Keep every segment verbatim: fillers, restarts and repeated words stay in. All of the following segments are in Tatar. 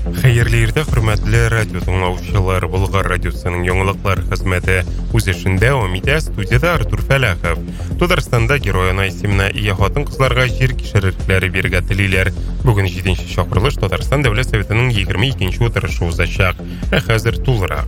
Хәерле иртә, хөрмәтле радио тыңлаучылар. Болгар радиосының яңалыклар хезмәте үз эшен дәвам итә. Студияда Артур Фәләхов. Татарстанда Герой ана исеменә ия хатын-кызларга җир кишәрекләре бирергә телиләр. Бүген җиденче чакырылыш Татарстан Дәүләт Советының егерме икенче утырышы узачак. Ә хәзер тулырак.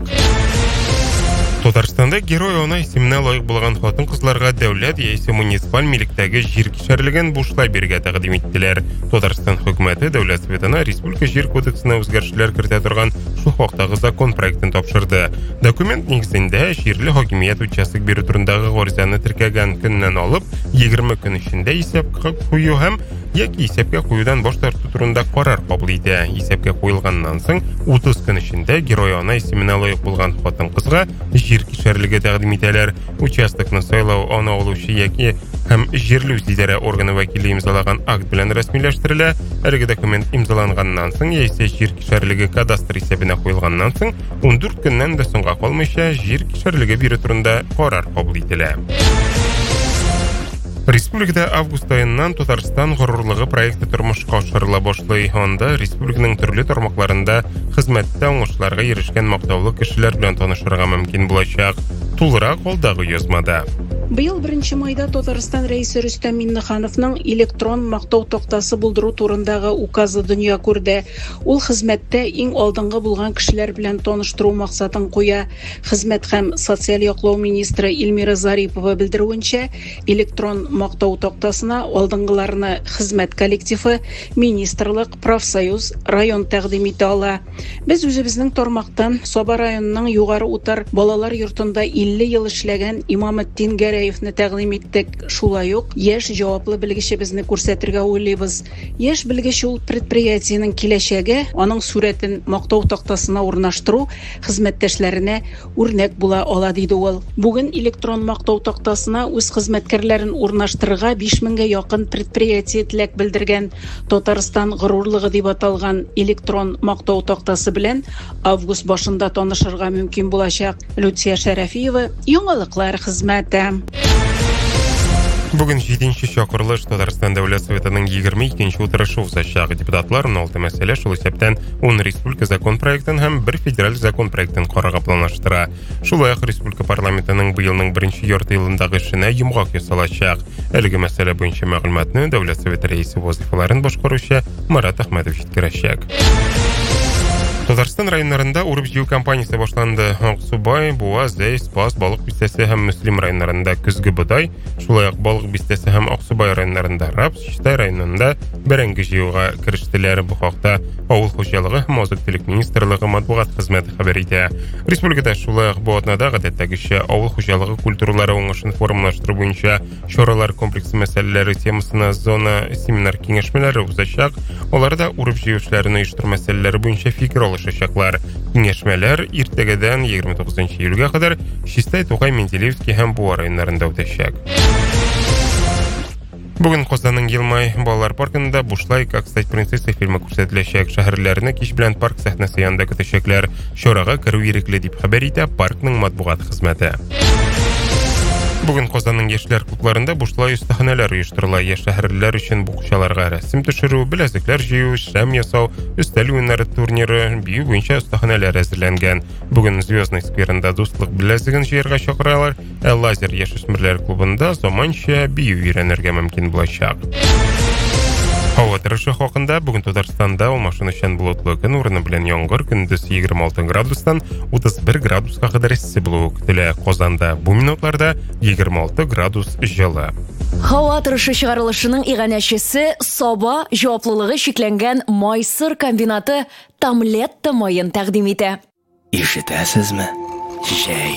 Татарстанда Герой ана исеменә лаек булган хатын-кызларга дәүләт яисә муниципаль милектәге җир кишәрлеген бушлай бирергә тәкъдим иттеләр. Татарстан хөкүмәте Дәүләт Советына Республика җир кодексына үзгәрешләр кертә торган шу хакындагы закон проектын тапшырды. Документ нигезендә җирле хакимият участок бирү турындагы гаризаны теркәгән көннән алып егерме көн эчендә исәпкә кую һәм яки исәпкә куюдан баш тарту турында карар кабул итә. Исәпкә куелганнан соң утыз көн эчендә Герой ана исеменә лаек булган хатын-кызга җир кишәрлеге тәкъдим итәләр. Участокны сайлау аны алучы яки һәм җирле үзидарә органы вәкиле имзалаган акт белән рәсмиләштерелә. Әлеге документ имзаланганнан соң яисә җир кишәрлеге кадастр исәбенә куелганнан соң он дүрт көннән дә соңга калмыйча җир кишәрлеге бирү турында карар кабул ителә. Республикада август айыннан Татарстан горурлыгы проекты тормышка ашырыла башлый. Анда республиканың төрле тармакларында хезмәттә уңышларга ирешкән мактаулы кешеләр белән танышырга мөмкин булачак. Тулырак алдагы язмада. Быел беренче майда Татарстан рәисе Рөстәм Миңнехановның электрон мактау тактасы булдыру турындагы указы дөнья күрде. Ул хезмәттә иң алдынгы булган кешеләр белән таныштыру максатын куя. Хезмәт һәм социаль яклау министры Илмира Зарипова белдерүенчә, электрон мактау тактасына алдынгыларны хезмәт коллективы, министрлык, профсоюз, район тәкъдим итә ала. Без үзебезнең тармактан Саба районының югары утар балалар йортында илле ел эшләгән Имаметдин Гәрәевне тәкъдим иттек. Шулай ук яшь җаваплы белгечебезне күрсәтергә уйлыйбыз. Яшь белгече ул предприятиенең киләчәге, аның сурәтен мактау тактасына урнаштыру хезмәттәшләренә үрнәк була ала диде ул. Бүген электрон мактау тактасына үз хезмәткәрләрен урнаштырырга биш меңгә якын предприятие теләк белдергән. Татарстан горурлыгы дип аталган электрон мактау тактасы белән август башында танышырга мөмкин булачак. Люция Шәрәфиева, яңалыклар хезмәте. Бүген җиденче чакырылыш Татарстан Дәүләт Советының егерме икенче утырышы узачак. Депутатлар он алты мәсьәлә шул исәптән он республика закон проектын һәм бер федераль закон проектын карарга планлаштыра. Шулай ук республика парламентының быелның беренче ярты елындагы эшенә йомгак ясалачак. Әлеге мәсьәлә буенча мәгълүматны Дәүләт Советы рәисе вазифаларын башкаручы Марат Әхмәтов җиткерәчәк. Татарстан районнарында урып җыю кампаниясе башланды. Аксубай, Буа, Зәй, Спас, Балык бистәсе һәм Мөслим районнарында көзге бодай, шулай ук Балык бистәсе һәм Аксубай районнарында рапс, Чистай районында бәрәңге җыюга керештеләр. Бу хакта Авыл хуҗалыгы һәм азык-төлек министрлыгы матбугат хезмәте хәбәр итә. Республикада шулай ук бу атнада гадәттәгечә авыл хуҗалыгы культуралары уңышын формалаштыру буенча чаралар комплексы мәсьәләләре темасына зона семинар киңәшмәләре узачак. Аларда урып җыю эшләрен оештыру мәсьәләләре буенча фикер алышачаклар. Киңәшмәләр иртәгәдән егерме тугызынчы июльгә кадәр Чистай, Тукай, Менделеевский һәм Буа районнарында үтәчәк. Бүген Казанның Елмай балалар паркында бушлай как стать принцессой фильмы күрсәтеләчәк. Шәһәрләрне кич белән парк сәхнәсе янында көтәчәкләр. Чарага керү ирекле дип хәбәр итә паркның матбугат хезмәте. Бүген Казанның яшьләр клубларында бушлай остаханәләр оештырыла. Яшь шәһерләр өчен букчаларга рәсем төшерү, беләзекләр җыю, шәм ясау, өстәл уеннары турниры, бию буенча остаханәләр әзерләнгән. Бүген Звездный скверында дуслык беләзеген җыярга чакыралар, ә Лазер яшүсмерләр клубында заманча бию өйрәнергә мөмкин булачак. Һава торышы хакында бүген Татарстанда алмашынучан болытлы көн урыны белән яңгыр, көндез егерме алты градустан утыз бер градуска кадәр эссе булуы көтелә. Казанда бу минутларда егерме алты градус җылы. Һава торышы чыгарылышының иганәчесе Саба җаваплылыгы шикләнгән майсыр комбинаты Тамлетта майын тәкъдим итә. Ишетәсезме? Җәй